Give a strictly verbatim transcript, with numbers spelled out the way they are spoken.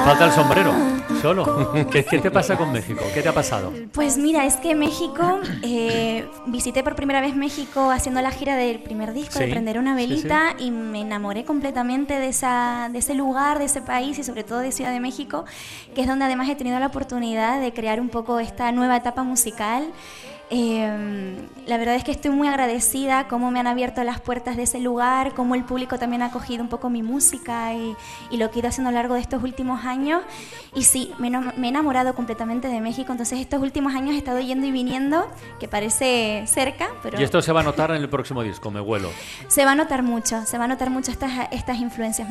falta el sombrero, solo. ¿Qué, ¿Qué te pasa con México? ¿Qué te ha pasado? Pues mira, es que México, eh, visité por primera vez México haciendo la gira del primer disco, Sí, de Prender una velita, sí, sí. y me enamoré completamente de, esa, de ese lugar, de ese país y sobre todo de Ciudad de México, que es donde además he tenido la oportunidad de crear un poco esta nueva etapa musical. Eh, la verdad es que estoy muy agradecida cómo me han abierto las puertas de ese lugar, cómo el público también ha acogido un poco mi música y, y lo que he ido haciendo a lo largo de estos últimos años. Y sí, me, me he enamorado completamente de México, entonces estos últimos años he estado yendo y viniendo, que parece cerca, pero... Y esto se va a notar en el próximo disco, me huelo. Se va a notar mucho, se va a notar mucho estas, estas influencias